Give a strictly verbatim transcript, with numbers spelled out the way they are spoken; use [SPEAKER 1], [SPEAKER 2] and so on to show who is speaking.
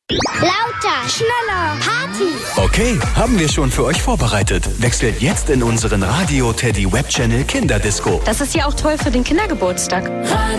[SPEAKER 1] Lauter, schneller, Party.
[SPEAKER 2] Okay, haben wir schon für euch vorbereitet. Wechselt jetzt in unseren Radio Teddy Web Channel Kinderdisco.
[SPEAKER 3] Das ist ja auch toll für den Kindergeburtstag.